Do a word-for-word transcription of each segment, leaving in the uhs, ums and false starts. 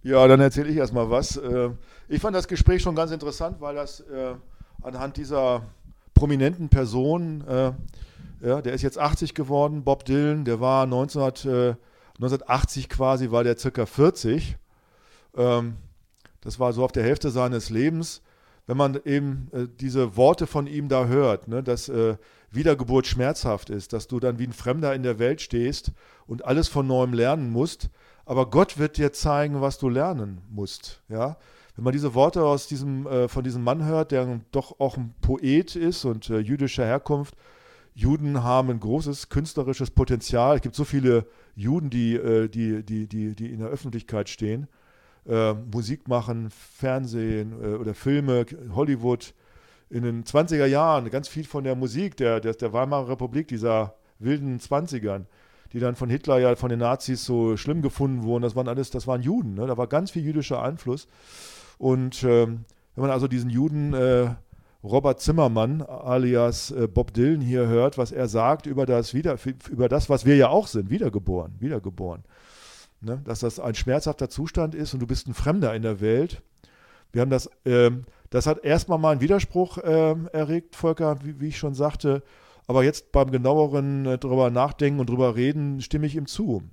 Ja, dann erzähle ich erstmal was. Äh, Ich fand das Gespräch schon ganz interessant, weil das äh, anhand dieser prominenten Person, äh, ja, der ist jetzt achtzig geworden, Bob Dylan, der war neunzehnhundert, äh, neunzehnhundertachtzig quasi, war der circa vierzig. Ähm, Das war so auf der Hälfte seines Lebens. Wenn man eben äh, diese Worte von ihm da hört, ne, dass äh, Wiedergeburt schmerzhaft ist, dass du dann wie ein Fremder in der Welt stehst und alles von neuem lernen musst, aber Gott wird dir zeigen, was du lernen musst. Ja? Wenn man diese Worte aus diesem, äh, von diesem Mann hört, der doch auch ein Poet ist und äh, jüdischer Herkunft. Juden haben ein großes künstlerisches Potenzial. Es gibt so viele Juden, die, äh, die, die, die, die in der Öffentlichkeit stehen. Äh, Musik machen, Fernsehen äh, oder Filme, Hollywood. In den zwanziger Jahren ganz viel von der Musik der, der, der Weimarer Republik, dieser wilden Zwanzigern, die dann von Hitler ja von den Nazis so schlimm gefunden wurden, das waren alles, das waren Juden, ne? Da war ganz viel jüdischer Einfluss. Und ähm, wenn man also diesen Juden äh, Robert Zimmermann alias äh, Bob Dylan hier hört, was er sagt über das, Wieder, über das, was wir ja auch sind, wiedergeboren, wiedergeboren. Ne? Dass das ein schmerzhafter Zustand ist und du bist ein Fremder in der Welt. Wir haben das, ähm, das hat erstmal mal einen Widerspruch ähm, erregt, Volker, wie, wie ich schon sagte. Aber jetzt beim genaueren äh, drüber nachdenken und drüber reden, stimme ich ihm zu.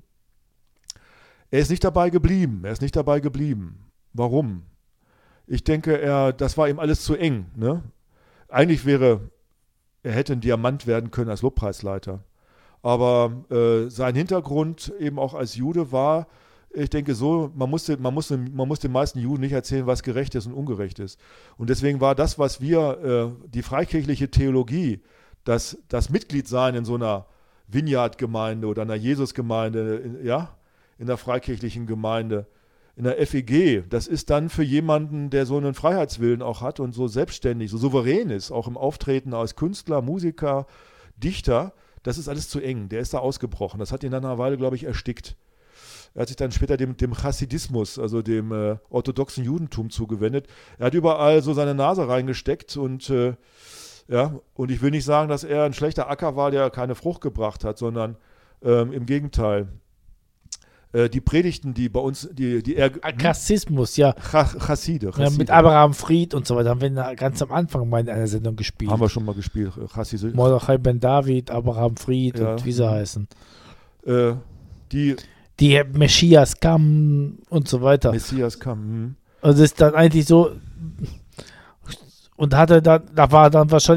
Er ist nicht dabei geblieben. Er ist nicht dabei geblieben. Warum? Ich denke, er, das war ihm alles zu eng. Ne? Eigentlich wäre, er hätte ein Diamant werden können als Lobpreisleiter. Aber äh, sein Hintergrund eben auch als Jude war, ich denke so, man musste, man musste, man muss den meisten Juden nicht erzählen, was gerecht ist und ungerecht ist. Und deswegen war das, was wir, äh, die freikirchliche Theologie, das, das Mitgliedsein in so einer Vineyard-Gemeinde oder einer Jesus-Gemeinde, in, ja, in der freikirchlichen Gemeinde, in der F E G, das ist dann für jemanden, der so einen Freiheitswillen auch hat und so selbstständig, so souverän ist, auch im Auftreten als Künstler, Musiker, Dichter, das ist alles zu eng. Der ist da ausgebrochen. Das hat ihn nach einer Weile, glaube ich, erstickt. Er hat sich dann später dem, dem Chassidismus, also dem äh, orthodoxen Judentum zugewendet. Er hat überall so seine Nase reingesteckt und äh, ja, und ich will nicht sagen, dass er ein schlechter Acker war, der keine Frucht gebracht hat, sondern ähm, im Gegenteil. Äh, die Predigten, die bei uns, die, die er... Rassismus, ja. Ch- Chasside, ja. Mit Abraham Fried und so weiter haben wir ganz am Anfang mal in einer Sendung gespielt. Haben wir schon mal gespielt. Chasside. Mordechai Ben David, Abraham Fried ja. und wie sie heißen. Äh, die... Die Messias kam und so weiter. Messias kam, hm. Also ist dann eigentlich so... Und hatte dann, da war dann wahrscheinlich